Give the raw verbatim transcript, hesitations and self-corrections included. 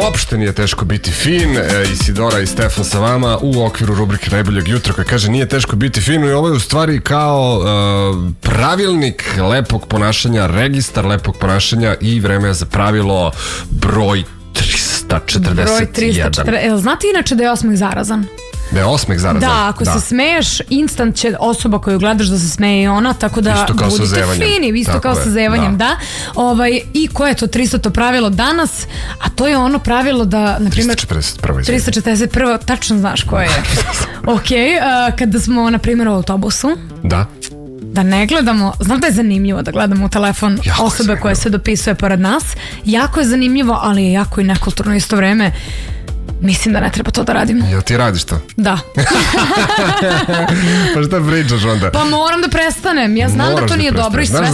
uopšte nije teško biti fin. E, Isidora i Stefan sa vama u okviru rubrike Najboljeg jutra koja kaže nije teško biti fin i ovo je u stvari kao e, pravilnik lepog ponašanja, registar lepog ponašanja i vreme za pravilo broj trista četrdeset jedan. Broj trista četrdeset jedan. Znate inače da je osmeh zarazan? Da je osmeh zarazan? Da, ako da. se smeješ, instant će osoba koju gledaš da se smeje i ona, tako da budite fini, isto tako kao je. Sa zevanjem, da. da. Ovaj, I koje je to tristoto pravilo danas, a to je ono pravilo da, na primjer, trista četrdeset prvo. trista četrdeset prvo, tačno znaš koje je. Ok, uh, kada smo, na primjer, u autobusu, da. da ne gledamo, znam da je zanimljivo da gledamo u telefon jako osobe koje se dopisuje pored nas, jako je zanimljivo, ali je jako i nekulturno isto vreme. Mislim da ne treba to da radimo. Jel ti radiš to? Da. Pa šta pričaš onda? Pa moram da prestanem. Ja znam Moraš da to nije da dobro i sve